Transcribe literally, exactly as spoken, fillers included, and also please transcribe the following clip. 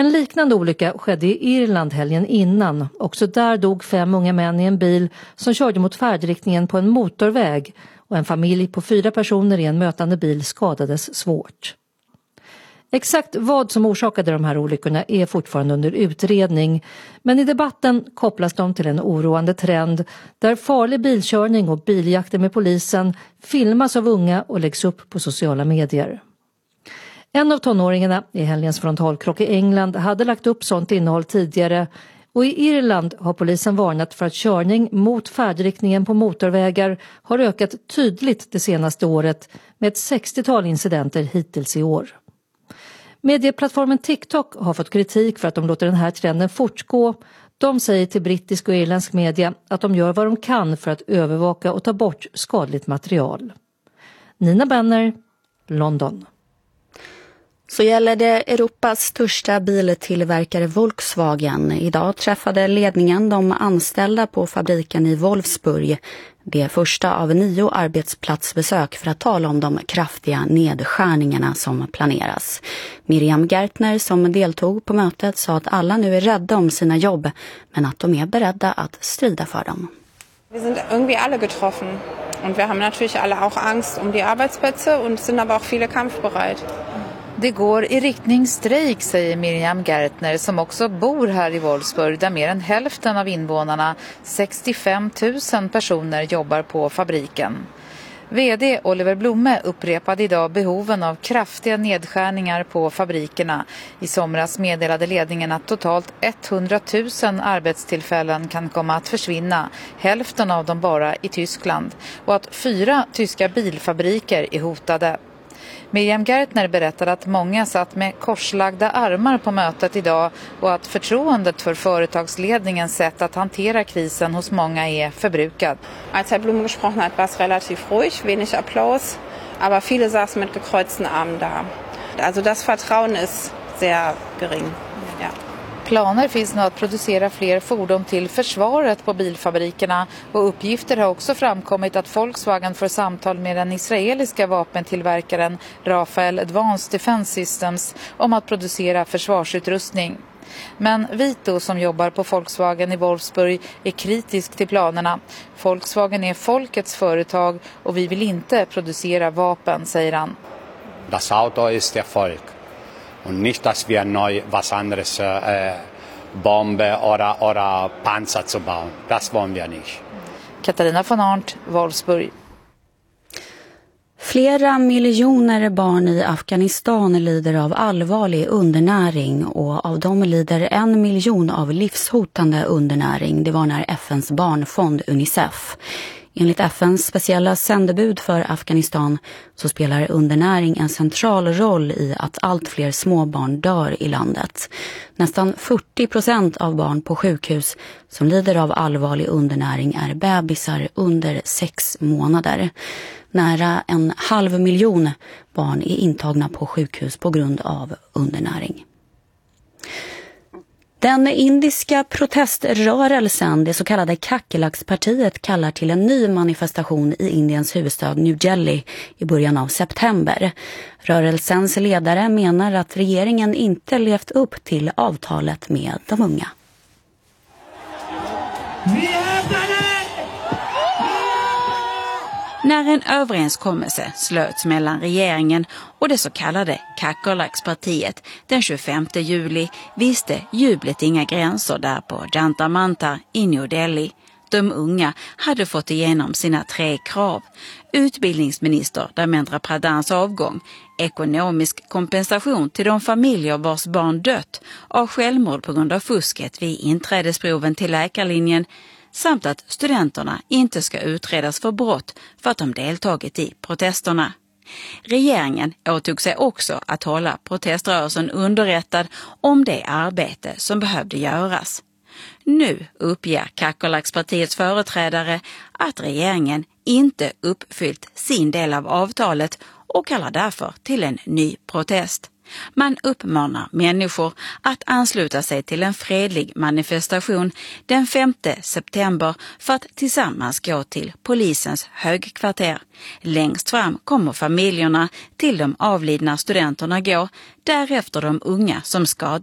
En liknande olycka skedde i Irland helgen innan. Också där dog fem unga män i en bil som körde mot färdriktningen på en motorväg och en familj på fyra personer i en mötande bil skadades svårt. Exakt vad som orsakade de här olyckorna är fortfarande under utredning, men i debatten kopplas de till en oroande trend där farlig bilkörning och biljakter med polisen filmas av unga och läggs upp på sociala medier. En av tonåringarna i helgens frontalkrock i England hade lagt upp sånt innehåll tidigare, och i Irland har polisen varnat för att körning mot färdriktningen på motorvägar har ökat tydligt det senaste året med ett sextiotal incidenter hittills i år. Medieplattformen TikTok har fått kritik för att de låter den här trenden fortgå. De säger till brittisk och irländsk media att de gör vad de kan för att övervaka och ta bort skadligt material. Nina Benner, London. Så gäller det Europas största biltillverkare Volkswagen. Idag träffade ledningen de anställda på fabriken i Wolfsburg. Det första av nio arbetsplatsbesök för att tala om de kraftiga nedskärningarna som planeras. Miriam Gärtner som deltog på mötet sa att alla nu är rädda om sina jobb, men att de är beredda att strida för dem. Vi sind irgendwie alle getroffen und wir haben natürlich alle auch Angst um die Arbeitsplätze und sind aber auch viele kampfbereit. Det går i riktning strejk, säger Miriam Gärtner som också bor här i Wolfsburg där mer än hälften av invånarna, sextiofem tusen personer, jobbar på fabriken. V D Oliver Blomme upprepade idag behoven av kraftiga nedskärningar på fabrikerna. I somras meddelade ledningen att totalt hundratusen arbetstillfällen kan komma att försvinna, hälften av dem bara i Tyskland, och att fyra tyska bilfabriker är hotade. Miriam Gärtner berättade att många satt med korslagda armar på mötet idag och att förtroendet för företagsledningens sätt att hantera krisen hos många är förbrukad. Als Herr Blume gesprochen hat, war es relativ ruhig, wenig Applaus, aber viele saßen mit gekreuzten Armen da. Also das Vertrauen ist sehr gering. Ja. Planer finns nu att producera fler fordon till försvaret på bilfabrikerna, och uppgifter har också framkommit att Volkswagen får samtal med den israeliska vapentillverkaren Rafael Advanced Defense Systems om att producera försvarsutrustning. Men Vito som jobbar på Volkswagen i Wolfsburg är kritisk till planerna. Volkswagen är folkets företag och vi vill inte producera vapen, säger han. Das Auto ist der Volk. Und nicht, dass wir neu was anderes, äh, Bombe oder, oder Panzer zu bauen. Das wollen wir nicht. Katarina von Arndt, Wolfsburg. Flera miljoner barn i Afghanistan lider av allvarlig undernäring, och av dem lider en miljon av livshotande undernäring. Det var när F N:s barnfond Unicef. Enligt F N:s speciella sändebud för Afghanistan så spelar undernäring en central roll i att allt fler småbarn dör i landet. Nästan fyrtio procent av barn på sjukhus som lider av allvarlig undernäring är bebisar under sex månader. Nära en halv miljon barn är intagna på sjukhus på grund av undernäring. Den indiska proteströrelsen, det så kallade Kakelaks-partiet, kallar till en ny manifestation i Indiens huvudstad New Delhi i början av september. Rörelsens ledare menar att regeringen inte levt upp till avtalet med de unga. När en överenskommelse slöts mellan regeringen och det så kallade Kakelaks-partiet den tjugofemte juli visste jublet inga gränser där på Jantar Mantar i New Delhi. De unga hade fått igenom sina tre krav: utbildningsminister Dharmendra Pradhans avgång, ekonomisk kompensation till de familjer vars barn dött av självmord på grund av fusket vid inträdesproven till läkarlinjen, samt att studenterna inte ska utredas för brott för att de deltagit i protesterna. Regeringen åtog sig också att hålla proteströrelsen underrättad om det arbete som behövde göras. Nu uppger Kakelaks-partiets företrädare att regeringen inte uppfyllt sin del av avtalet och kallar därför till en ny protest. Man uppmanar människor att ansluta sig till en fredlig manifestation den femte september för att tillsammans gå till polisens högkvarter. Längst fram kommer familjerna till de avlidna studenterna gå, därefter de unga som skadats.